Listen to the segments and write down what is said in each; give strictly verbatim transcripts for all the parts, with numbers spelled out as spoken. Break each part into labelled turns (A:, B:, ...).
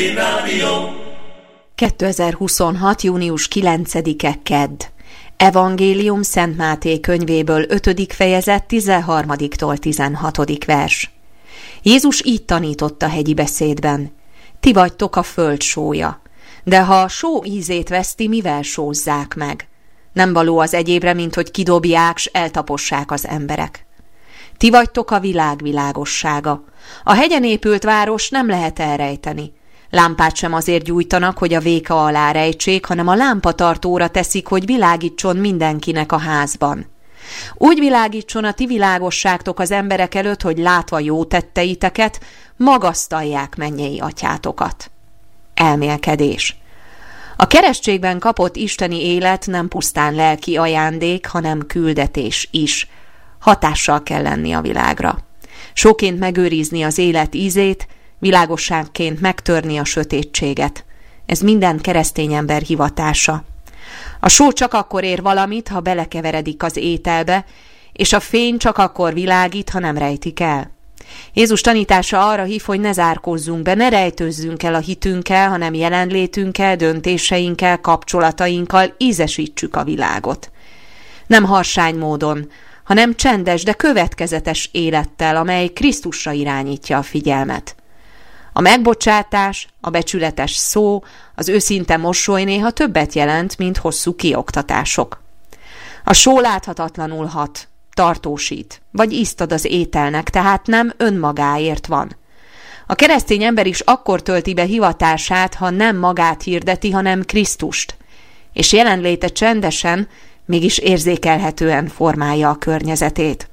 A: kétezer-huszonhat. június kilencedike kedd. Evangélium Szent Máté könyvéből ötödik fejezet tizenharmadiktól tizenhatodik vers. Jézus így tanított a hegyi beszédben: ti vagytok a föld sója, de ha a só ízét veszti, mivel sózzák meg? Nem való az egyébre, mint hogy kidobják, s eltapossák az emberek. Ti vagytok a világ világossága. A hegyen épült város nem lehet elrejteni. Lámpát sem azért gyújtanak, hogy a véka alá rejtsék, hanem a lámpatartóra teszik, hogy világítson mindenkinek a házban. Úgy világítson a ti világosságtok az emberek előtt, hogy látva jó tetteiteket, magasztalják mennyei atyátokat. Elmélkedés. A keresztségben kapott isteni élet nem pusztán lelki ajándék, hanem küldetés is. Hatással kell lenni a világra. Sóként megőrizni az élet ízét, világosságként megtörni a sötétséget. Ez minden keresztény ember hivatása. A só csak akkor ér valamit, ha belekeveredik az ételbe, és a fény csak akkor világít, ha nem rejtik el. Jézus tanítása arra hív, hogy ne zárkózzunk be, ne rejtőzzünk el a hitünkkel, hanem jelenlétünkkel, döntéseinkkel, kapcsolatainkkal ízesítsük a világot. Nem harsány módon, hanem csendes, de következetes élettel, amely Krisztusra irányítja a figyelmet. A megbocsátás, a becsületes szó, az őszinte mosoly néha többet jelent, mint hosszú kioktatások. A só láthatatlanul hat, tartósít, vagy ízt ad az ételnek, tehát nem önmagáért van. A keresztény ember is akkor tölti be hivatását, ha nem magát hirdeti, hanem Krisztust, és jelenléte csendesen, mégis érzékelhetően formálja a környezetét.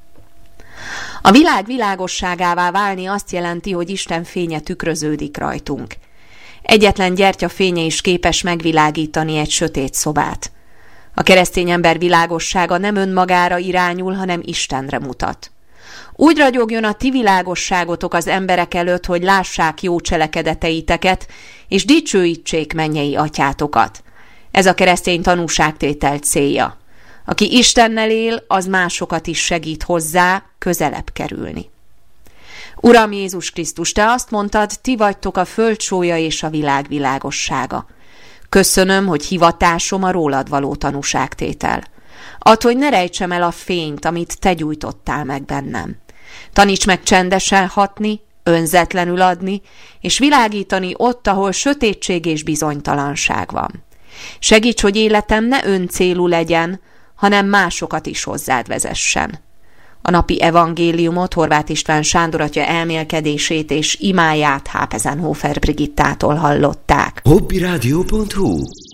A: A világ világosságává válni azt jelenti, hogy Isten fénye tükröződik rajtunk. Egyetlen gyertya fénye is képes megvilágítani egy sötét szobát. A keresztény ember világossága nem önmagára irányul, hanem Istenre mutat. Úgy ragyogjon a ti világosságotok az emberek előtt, hogy lássák jó cselekedeteiteket, és dicsőítsék mennyei atyátokat. Ez a keresztény tanúságtétel célja. Aki Istennel él, az másokat is segít hozzá közelebb kerülni. Uram Jézus Krisztus, te azt mondtad, ti vagytok a föld sója és a világ világossága. Köszönöm, hogy hivatásom a rólad való tanúságtétel. Add, hogy ne rejtsem el a fényt, amit te gyújtottál meg bennem. Taníts meg csendesen hatni, önzetlenül adni, és világítani ott, ahol sötétség és bizonytalanság van. Segíts, hogy életem ne öncélú legyen, hanem másokat is hozzád vezessen. A napi evangéliumot Horváth István Sándor atya elmélkedését és imáját Hápezenhofer Brigittától hallották.
B: hobbyradio pont hu